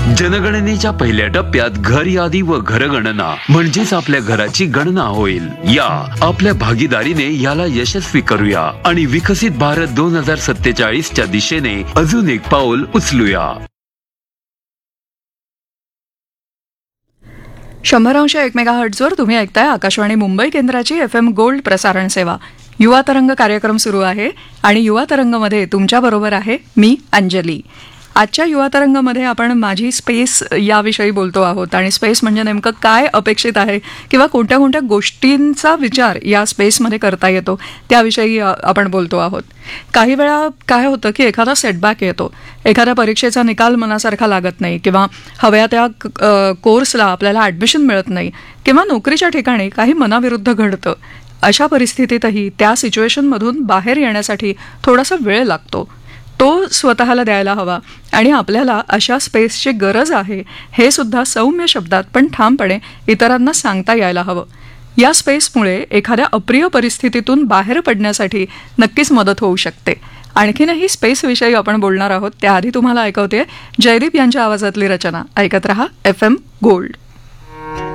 जनगणनेच्या पहिल्या टप्प्यात घर यादी व घरगणना म्हणजेच आपल्या घराची गणना होईल. या आपल्या भागीदारीने याला यशस्वी करूया आणि विकसित भारत 2047च्या दिशेने अजून एक पाऊल उचलूया. 100.1 मेगाहर्ट्झवर तुम्ही ऐकताय आकाशवाणी मुंबई केंद्राची FM गोल्ड प्रसारण सेवा. युवा तरंग कार्यक्रम सुरू आहे आणि युवा तरंगमध्ये तुमच्याबरोबर आहे मी अंजली. आजच्या युवा तरंगमध्ये आपण माझी स्पेस याविषयी बोलतो आहोत आणि स्पेस म्हणजे नेमकं काय अपेक्षित आहे किंवा कोणत्या कोणत्या गोष्टींचा विचार या स्पेसमध्ये करता येतो त्याविषयी आपण बोलतो आहोत. काही वेळा काय होतं की एखादा सेटबॅक येतो, एखाद्या परीक्षेचा निकाल मनासारखा लागत नाही किंवा हव्या त्या कोर्सला आपल्याला ॲडमिशन मिळत नाही किंवा नोकरीच्या ठिकाणी काही मनाविरुद्ध घडतं. अशा परिस्थितीतही त्या सिच्युएशनमधून बाहेर येण्यासाठी थोडासा वेळ लागतो. तो स्वतःला द्यायला हवा आणि आपल्याला अशा स्पेसची गरज आहे हे सुद्धा सौम्य शब्दात पण ठामपणे इतरांना सांगता यायला हवं. या स्पेसमुळे एखाद्या अप्रिय परिस्थितीतून बाहेर पडण्यासाठी नक्कीच मदत होऊ शकते. आणखीनही स्पेसविषयी आपण बोलणार आहोत. त्याआधी तुम्हाला ऐकवते जयदीप यांच्या आवाजातली रचना. ऐकत रहा FM गोल्ड.